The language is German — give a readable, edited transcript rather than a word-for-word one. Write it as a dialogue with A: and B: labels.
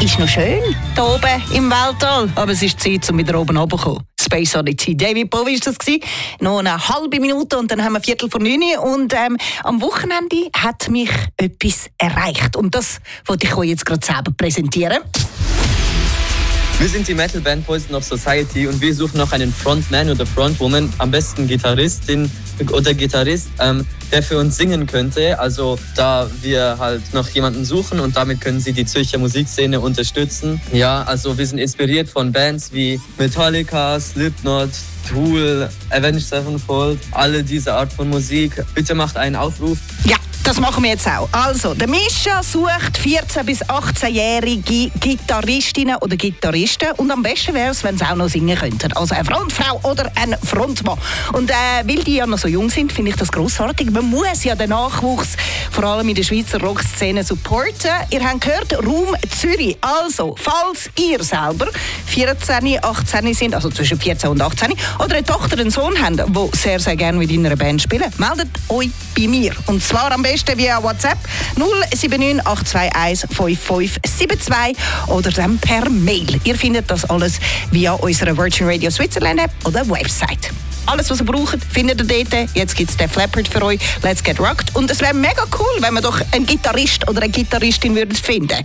A: ist noch schön, hier oben im Weltall. Aber es ist Zeit, um wieder oben runterzukommen. Space Oddity. David Bowie war das. Noch eine halbe Minute und dann haben wir 8:45. Und am Wochenende hat mich etwas erreicht. Und das wollte ich euch jetzt gerade selber präsentieren.
B: Wir sind die Metalband Poison of Society und wir suchen noch einen Frontman oder Frontwoman, am besten Gitarristin oder Gitarrist, der für uns singen könnte. Also da wir halt noch jemanden suchen und damit können sie die Zürcher Musikszene unterstützen. Ja, also wir sind inspiriert von Bands wie Metallica, Slipknot, Tool, Avenged Sevenfold, alle diese Art von Musik. Bitte macht einen Aufruf.
A: Ja, das machen wir jetzt auch. Also, der Mischa sucht 14- bis 18-jährige Gitarristinnen oder Gitarristen. Und am besten wäre es, wenn sie auch noch singen könnten. Also eine Frontfrau oder ein Frontmann. Und weil die ja noch so jung sind, finde ich das grossartig. Man muss ja den Nachwuchs vor allem in der Schweizer Rockszene supporten. Ihr habt gehört, Raum Zürich. Also, falls ihr selber 14, 18 sind, also zwischen 14 und 18, oder eine Tochter, einen Sohn habt, der sehr, sehr gerne mit einer Band spielen, meldet euch bei mir. Und zwar am besten via WhatsApp 079 821 5572 oder dann per Mail. Ihr findet das alles via unserer Virgin Radio Switzerland App oder Website. Alles, was ihr braucht, findet ihr dort. Jetzt gibt es den Leppard für euch. Let's get rocked. Und es wäre mega cool, wenn wir doch einen Gitarrist oder eine Gitarristin würden finden.